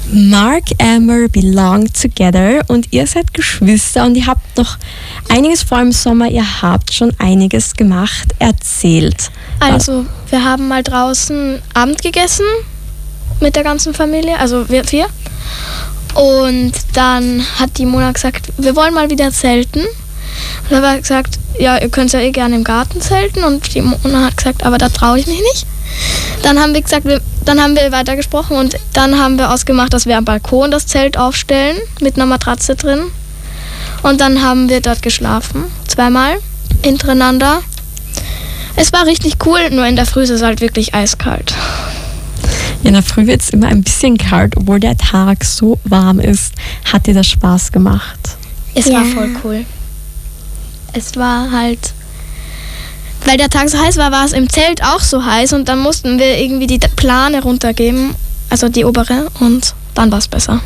Mark Amber belong together und ihr seid Geschwister und ihr habt noch einiges vor im Sommer, ihr habt schon einiges gemacht, erzählt. Also, wir haben mal draußen Abend gegessen mit der ganzen Familie, also wir 4. Und dann hat die Mona gesagt, wir wollen mal wieder zelten. Und dann habe ich gesagt, ja, ihr könnt ja gerne im Garten zelten. Und die Mona hat gesagt, aber da traue ich mich nicht. Dann haben wir gesagt, dann haben wir weitergesprochen und dann haben wir ausgemacht, dass wir am Balkon das Zelt aufstellen mit einer Matratze drin. Und dann haben wir dort geschlafen, 2-mal hintereinander. Es war richtig cool, nur in der Früh ist es halt wirklich eiskalt. Ja, in der Früh wird es immer ein bisschen kalt, obwohl der Tag so warm ist. Hat dir das Spaß gemacht? Es war voll cool. Es war halt, weil der Tag so heiß war, war es im Zelt auch so heiß und dann mussten wir irgendwie die Plane runtergeben, also die obere, und dann war es besser.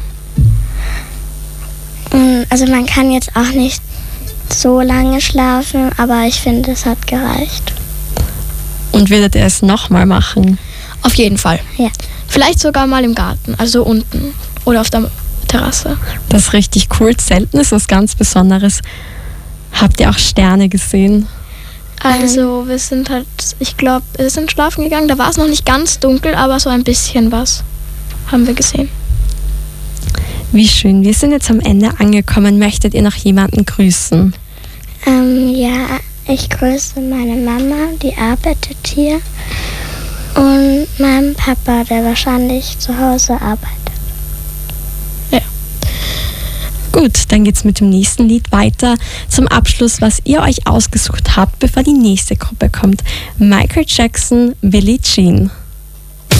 Also man kann jetzt auch nicht so lange schlafen, aber ich finde, es hat gereicht. Und würdet ihr es nochmal machen? Auf jeden Fall. Ja. Vielleicht sogar mal im Garten, also unten oder auf der Terrasse. Das ist richtig cool. Zelten ist was ganz Besonderes. Habt ihr auch Sterne gesehen? Also wir sind halt, ich glaube, wir sind schlafen gegangen, da war es noch nicht ganz dunkel, aber so ein bisschen was haben wir gesehen. Wie schön. Wir sind jetzt am Ende angekommen. Möchtet ihr noch jemanden grüßen? Ja, ich grüße meine Mama, die arbeitet hier. Und meinen Papa, der wahrscheinlich zu Hause arbeitet. Ja. Gut, dann geht's mit dem nächsten Lied weiter. Zum Abschluss, was ihr euch ausgesucht habt, bevor die nächste Gruppe kommt. Michael Jackson, Billie Jean.